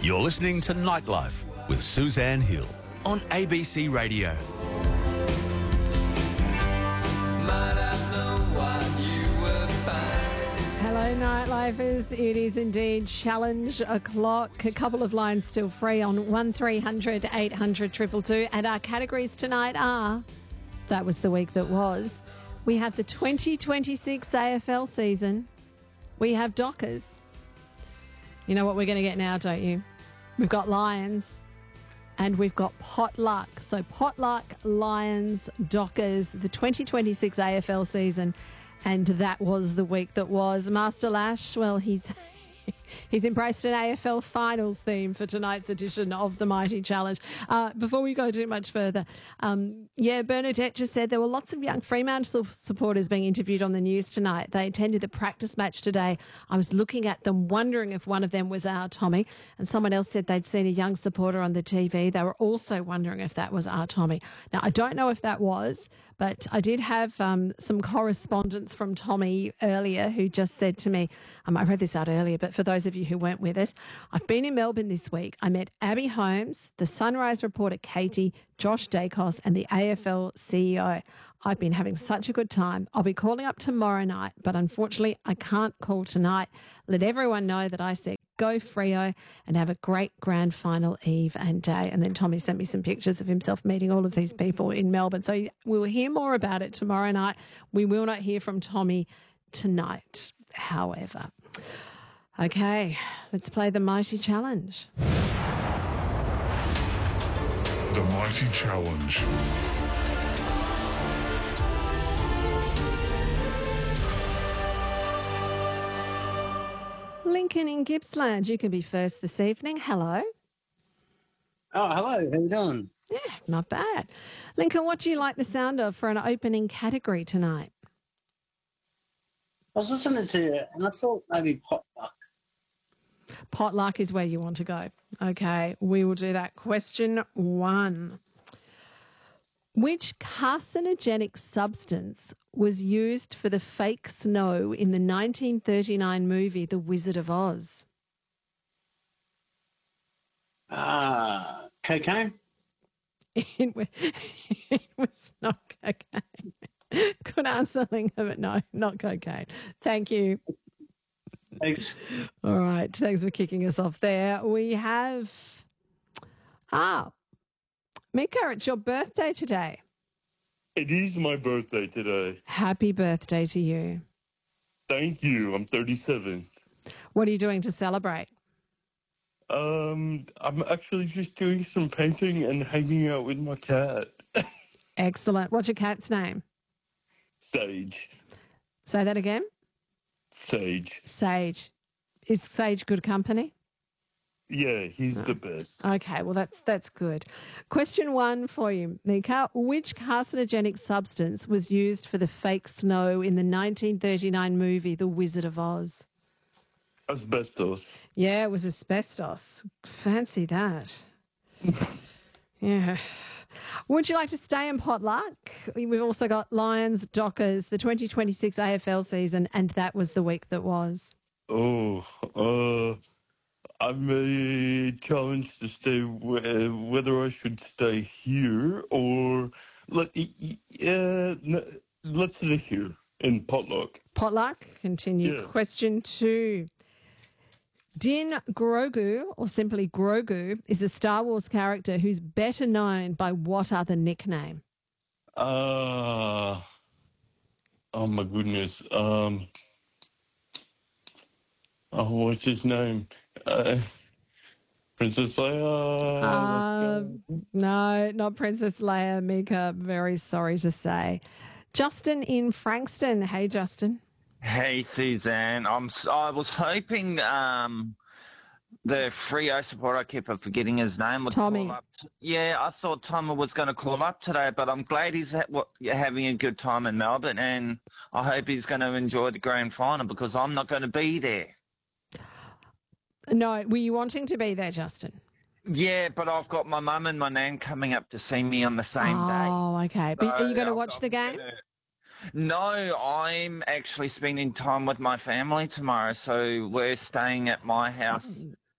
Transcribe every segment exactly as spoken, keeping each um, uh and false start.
You're listening to Nightlife with Suzanne Hill on A B C Radio. Hello, Nightlifers. It is indeed challenge o'clock. A couple of lines still free on one three hundred eight hundred two two two. And our categories tonight are, that was the week that was, we have the twenty twenty-six A F L season. We have Dockers. You know what we're going to get now, don't you? We've got Lions and we've got Potluck. So Potluck, Lions, Dockers, the twenty twenty-six A F L season. And that was the week that was. Master Lash, well, he's he's embraced an A F L finals theme for tonight's edition of the Mighty Challenge. Uh, before we go too much further, um, yeah, Bernadette just said there were lots of young Fremantle supporters being interviewed on the news tonight. They attended the practice match today. I was looking at them, wondering if one of them was our Tommy. And someone else said they'd seen a young supporter on the T V. They were also wondering if that was our Tommy. Now, I don't know if that was, but I did have um, some correspondence from Tommy earlier who just said to me, um, I read this out earlier, but for those of you who weren't with us, I've been in Melbourne this week. I met Abby Holmes, the Sunrise reporter Katie, Josh Dacos and the A F L C E O. I've been having such a good time. I'll be calling up tomorrow night, but unfortunately I can't call tonight. Let everyone know that I said go Freo and have a great grand final eve and day. And then Tommy sent me some pictures of himself meeting all of these people in Melbourne. So we'll hear more about it tomorrow night. We will not hear from Tommy tonight, however. Okay, let's play the Mighty Challenge. The Mighty Challenge. Lincoln in Gippsland, you can be first this evening. Hello. Oh, hello. How you doing? Yeah, not bad. Lincoln, what do you like the sound of for an opening category tonight? I was listening to you and I thought maybe potluck. Potluck is where you want to go. Okay, we will do that. Question one. Which carcinogenic substance was used for the fake snow in the nineteen thirty-nine movie The Wizard of Oz? Ah, uh, cocaine? It was, it was not cocaine. Good answer, Lincoln, but no, not cocaine. Thank you. Thanks. All right, thanks for kicking us off there. We have, ah, Mika, it's your birthday today. It is my birthday today. Happy birthday to you. Thank you. I'm thirty-seven. What are you doing to celebrate? Um, I'm actually just doing some painting and hanging out with my cat. Excellent. What's your cat's name? Sage. Say that again? Sage. Sage. Is Sage good company? Yeah, he's oh. the best. Okay, well, that's that's good. Question one for you, Mika. Which carcinogenic substance was used for the fake snow in the nineteen thirty-nine movie The Wizard of Oz? Asbestos. Yeah, it was asbestos. Fancy that. Yeah. Would you like to stay in Potluck? We've also got Lions, Dockers, the twenty twenty-six A F L season, and that was the week that was. Oh, uh, I'm uh, challenged to stay w- whether I should stay here or let uh, let's stay here in Potluck. Potluck. Continue. Yeah. Question two. Din Grogu, or simply Grogu, is a Star Wars character who's better known by what other nickname? Uh, oh, my goodness. Um, oh, what's his name? Uh, Princess Leia? Uh, no, not Princess Leia, Mika. Very sorry to say. Justin in Frankston. Hey, Justin. Hey, Suzanne. I'm, I was hoping um, the Freo supporter, I keep on forgetting his name. Would Tommy. Call up. Yeah, I thought Tommy was going to call up today, but I'm glad he's ha- what, having a good time in Melbourne, and I hope he's going to enjoy the grand final because I'm not going to be there. No, were you wanting to be there, Justin? Yeah, but I've got my mum and my nan coming up to see me on the same day. Oh, okay. But So are you going to I've watch got- the game? No, I'm actually spending time with my family tomorrow, so we're staying at my house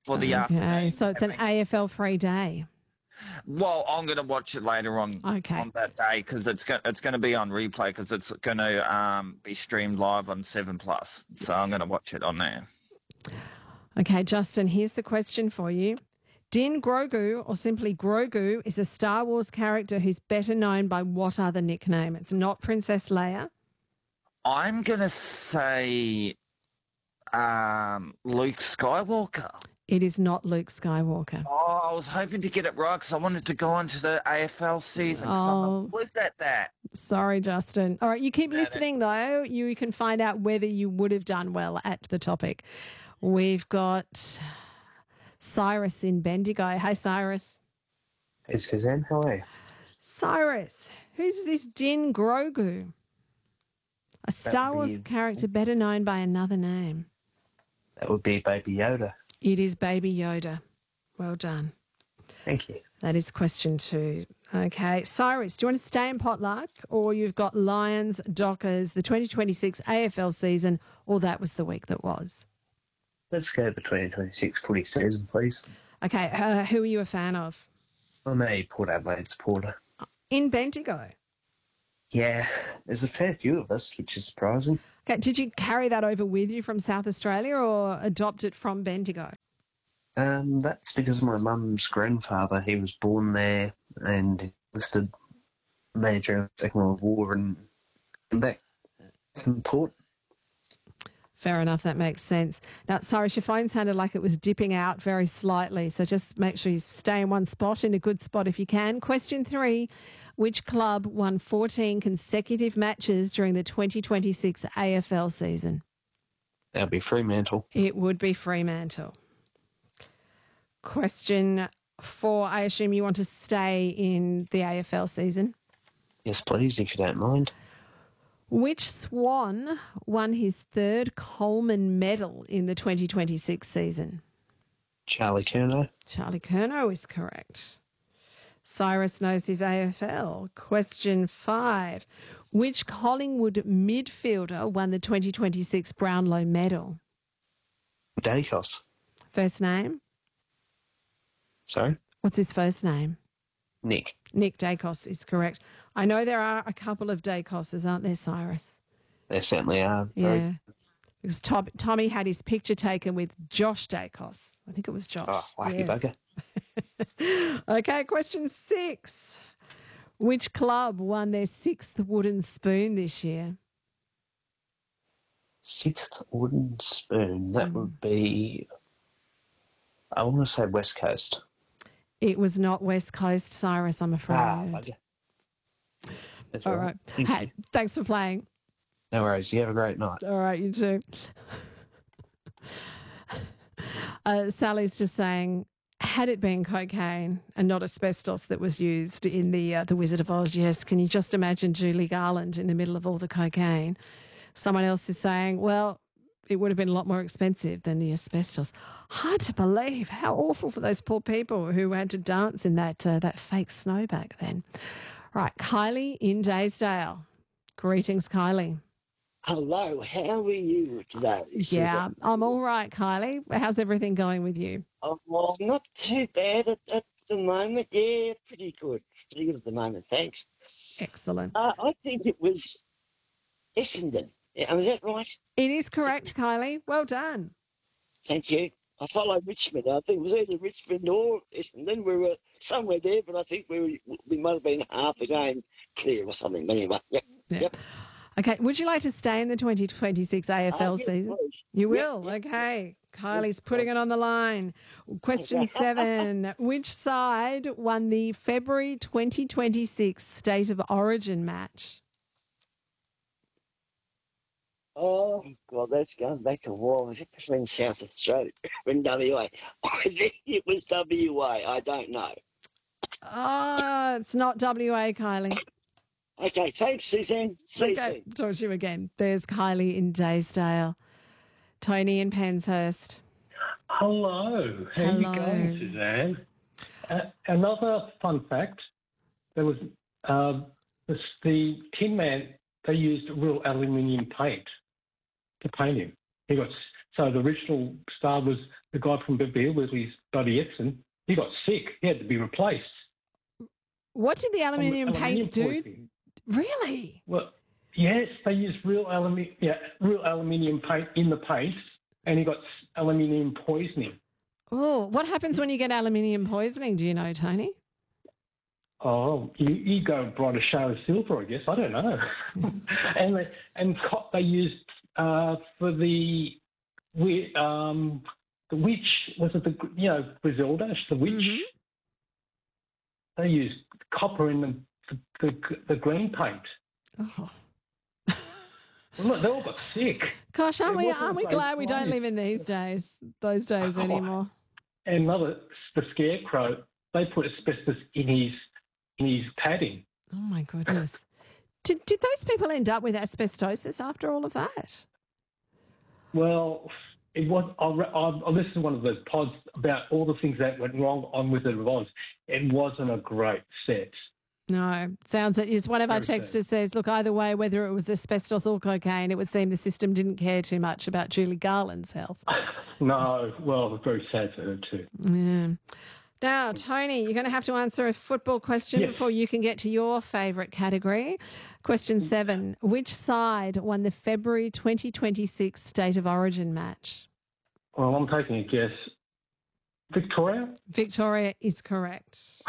for the Okay, afternoon. so it's an A F L free day. Well, I'm going to watch it later on Okay. on that day because it's go- it's going to be on replay because it's going to um, be streamed live on Seven Plus. So I'm going to watch it on there. Okay, Justin, here's the question for you. Din Grogu, or simply Grogu, is a Star Wars character who's better known by what other nickname? It's not Princess Leia. I'm going to say um, Luke Skywalker. It is not Luke Skywalker. Oh, I was hoping to get it right because I wanted to go on to the A F L season. Oh. Was that that? Sorry, Justin. All right, you keep listening, though. You can find out whether you would have done well at the topic. We've got Cyrus in Bendigo. Hey, Cyrus. Hey, Suzanne, how are you? Cyrus, who's this Din Grogu? A Star would Wars be- character better known by another name. That would be Baby Yoda. It is Baby Yoda. Well done. Thank you. That is question two. Okay. Cyrus, do you want to stay in potluck or you've got Lions, Dockers, the twenty twenty-six A F L season, or that was the week that was? Let's go to the twenty twenty-six footy season, please. Okay. Uh, who are you a fan of? I'm a Port Adelaide supporter. In Bendigo. Yeah, there's a fair few of us, which is surprising. Okay. Did you carry that over with you from South Australia or adopt it from Bendigo? Um, that's because my mum's grandfather, he was born there and enlisted major in the Second World War and came back from Port. Fair enough. That makes sense. Now, Cyrus, your phone sounded like it was dipping out very slightly. So just make sure you stay in one spot, in a good spot if you can. Question three. Which club won fourteen consecutive matches during the twenty twenty-six A F L season? That'll be Fremantle. It would be Fremantle. Question four. I assume you want to stay in the A F L season. Yes, please, if you don't mind. Which Swan won his third Coleman medal in the twenty twenty-six season? Charlie Curnow. Charlie Curnow is correct. Cyrus knows his A F L. Question five. Which Collingwood midfielder won the twenty twenty-six Brownlow medal? Dacos. First name? Sorry? What's his first name? Nick. Nick Dacos is correct. I know there are a couple of Dacoses, aren't there, Cyrus? They certainly are. Very- Yeah. Because Tom, Tommy had his picture taken with Josh Dacos. I think it was Josh. Oh, lucky Yes. bugger. Okay, question six. Which club won their sixth wooden spoon this year? Sixth wooden spoon. That would be, I want to say West Coast. It was not West Coast, Cyrus, I'm afraid. Ah, bugger. That's All all right. Thank Hey, you. thanks for playing. No worries. You have a great night. All right, you too. uh, Sally's just saying, had it been cocaine and not asbestos that was used in the uh, the Wizard of Oz, yes, can you just imagine Julie Garland in the middle of all the cocaine? Someone else is saying, well, it would have been a lot more expensive than the asbestos. Hard to believe. How awful for those poor people who had to dance in that uh, that fake snow back then. Right, Kylie in Daysdale. Greetings, Kylie. Hello, how are you today? Yeah, I'm all right, Kylie. How's everything going with you? Oh, well, not too bad at, at the moment. Yeah, pretty good. Pretty good at the moment, thanks. Excellent. Uh, I think it was Essendon. Yeah, was that right? It is correct, Kylie. Well done. Thank you. I followed Richmond. I think it was either Richmond or Essendon. We were somewhere there, but I think we were, we might have been half a game clear or something. But anyway, yep. Yeah. Yep. Okay, would you like to stay in the twenty twenty-six A F L Uh, yes, season? please. You Yep, will? yep. Okay. Kylie's putting it on the line. Question seven. Which side won the February twenty twenty-six State of Origin match? Oh, God, that's going back a while. Was it between South Australia and W A? I think it was W A. I don't know. Oh, it's not W A, Kylie. Okay, thanks, Suzanne. See you Okay, soon. talk to you again. There's Kylie in Daysdale. Tony in Penshurst. Hello. How Hello. you going, Suzanne? Uh, another fun fact, there was uh, this, the Tin Man, they used real aluminium paint to paint him. He got So the original star was the guy from Beverly Hillbillies, Buddy Ebsen. He got sick. He had to be replaced. What did the aluminium Aluminium paint do? poisoning. Really? Well, yes, they used real aluminium, yeah, real aluminium paint in the paint, and he got s- aluminium poisoning. Oh, what happens when you get aluminium poisoning? Do you know, Tony? Oh, you, you go bright a shade of silver, I guess. I don't know. and they, and co- they used uh, for the wi- um, the witch, was it the you know Griselda, the witch? Mhm. They used copper in the the, the, the green paint. Oh. Well, look, they all got sick. Gosh, aren't It we, wasn't aren't we a great glad we don't time. live in these days, those days Oh. anymore? And another, the scarecrow, they put asbestos in his in his padding. Oh, my goodness. Did, did those people end up with asbestosis after all of that? Well, it was. I, I, I listened to one of those pods about all the things that went wrong on Wizard of Oz. It wasn't a great set. No, sounds it is. One of our Very texters says, look, either way, whether it was asbestos or cocaine, it would seem the system didn't care too much about Julie Garland's health. No, well, it was very sad for her too. Yeah. Now, Tony, you're going to have to answer a football question Yes. before you can get to your favourite category. Question seven. Which side won the February twenty twenty-six State of Origin match? Well, I'm taking a guess. Victoria? Victoria is correct.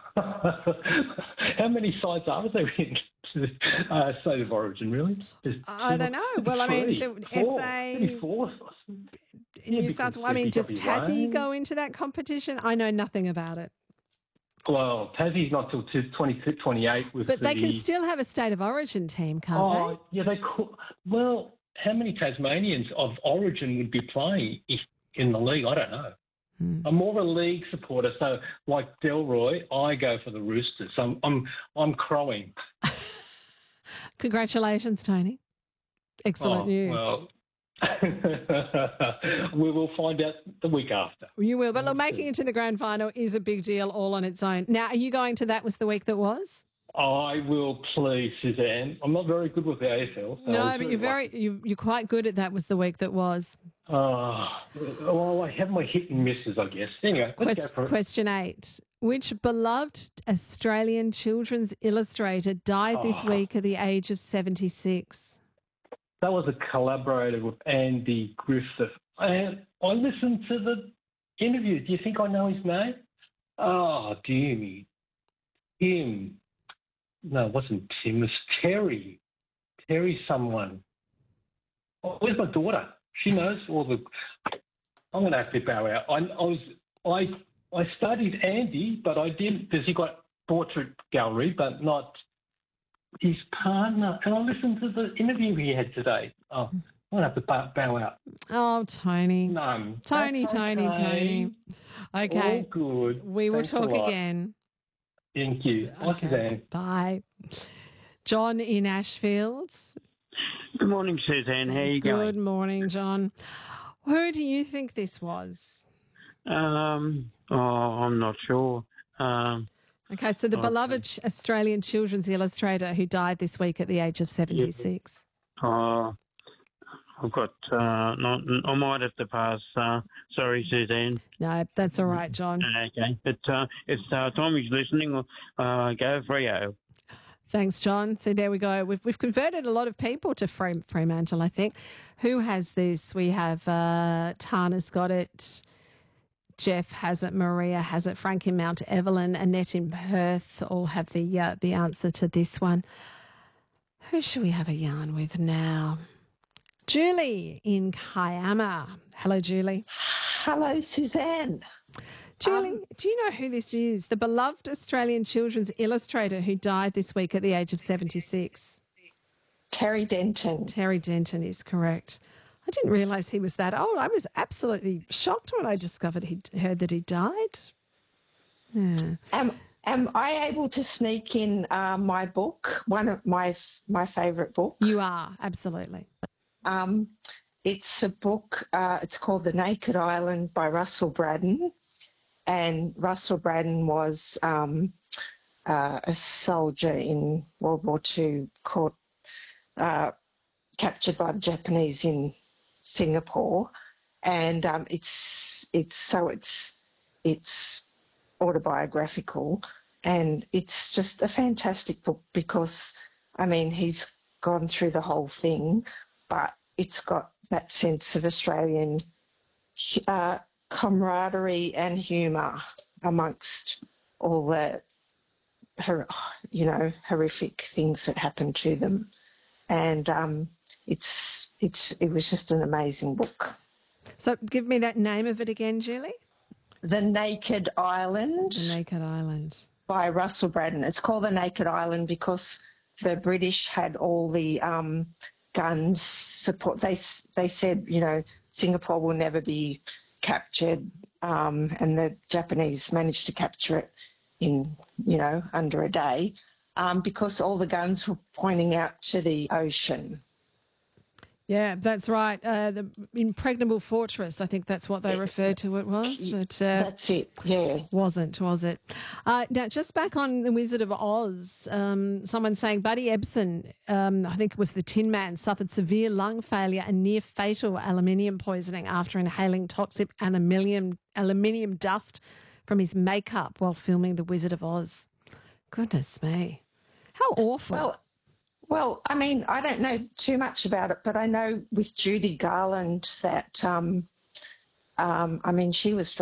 How many sides are there in the uh, State of Origin, really? There's I don't know. Well, I mean, three, do four, S A maybe four. in New South Wales, I mean, does B W A. Tassie go into that competition? I know nothing about it. Well, Tassie's not till twenty twenty-eight with But the... they can still have a State of Origin team, can't Oh, yeah, they could. Well, how many Tasmanians of origin would be playing if, in the league? I don't know. Hmm. I'm more of a league supporter, so like Delroy, I go for the Roosters. So I'm I'm, I'm crowing. they? Congratulations, Tony. Excellent Oh, news. Well, we will find out the week after. You will. But look, making it to the grand final is a big deal all on its own. Now, are you going to That Was the Week That Was? I will, please, Suzanne. I'm not very good with the A F L. So No, I'll but do you're it very, you, you're quite good at That Was the Week That Was. Uh, well, I have my hit and misses, I guess. Anyway, let's Quest, go for it. question eight. Which beloved Australian children's illustrator died this Oh. week at the age of seventy-six? That was a collaborator with Andy Griffith. And I listened to the interview. Do you think I know his name? Oh, dear me. Tim. No, it wasn't Tim. It was Terry. Terry someone. Oh, where's my daughter? She knows all the... I'm going to have to bow out. I, I was... I I studied Andy, but I didn't... Because he got portrait gallery, but not... his partner, and I listened to the interview he had today. Oh, I'm going to have to bow, bow out. Oh, Tony. No. Tony, That's Tony, okay. Tony. Okay. All good. We will Thanks a talk lot. again. Thank you. Bye, Okay. Suzanne. Bye. John in Ashfield. Good morning, Suzanne. How are you Good going? morning, John. Who do you think this was? Um, oh, I'm not sure. Um, Okay, so the Okay. beloved ch- Australian children's illustrator who died this week at the age of seventy-six. uh, I've got. Uh, not. I might have to pass. Uh, sorry, Suzanne. No, that's all right, John. Okay, but uh, if uh, Tommy's listening, uh, go Freo. Thanks, John. So there we go. We've we've converted a lot of people to Frem- Fremantle, I think. Who has this? We have uh, Tana's got it. Jeff has it. Maria has it. Frank in Mount Evelyn, Annette in Perth all have the uh, the answer to this one. Who should we have a yarn with now? Julie in Kiama. Hello, Julie. Hello, Suzanne. Julie, Um, do you know who this is? The beloved Australian children's illustrator who died this week at the age of seventy-six. Terry Denton. Terry Denton is correct. I didn't realise he was that old. I was absolutely shocked when I discovered he heard that he died. Yeah. Am am I able to sneak in uh, my book? One of my my favourite books. You are, absolutely. Um, it's a book. Uh, it's called The Naked Island by Russell Braddon, and Russell Braddon was um, uh, a soldier in World War Two, caught uh, captured by the Japanese in Singapore, and um, it's it's so it's it's autobiographical, and it's just a fantastic book because I mean he's gone through the whole thing, but it's got that sense of Australian uh, camaraderie and humour amongst all the hor- you know horrific things that happened to them, and um, it's it's it was just an amazing book. So give me that name of it again, Julie. The Naked Island. The Naked Island. By Russell Braddon. It's called The Naked Island because the British had all the um, guns support. They they said, you know, Singapore will never be captured, um, and the Japanese managed to capture it in, you know, under a day um, because all the guns were pointing out to the ocean. Yeah, that's right. Uh, the impregnable fortress, I think that's what they referred to it was. But, uh, that's it, yeah. Wasn't, was it? Uh, now, just back on The Wizard of Oz, um, someone saying Buddy Ebsen, um, I think it was the Tin Man, suffered severe lung failure and near fatal aluminium poisoning after inhaling toxic aluminium, aluminium dust from his makeup while filming The Wizard of Oz. Goodness me. How awful. Well, Well, I mean, I don't know too much about it, but I know with Judy Garland that, um, um, I mean, she was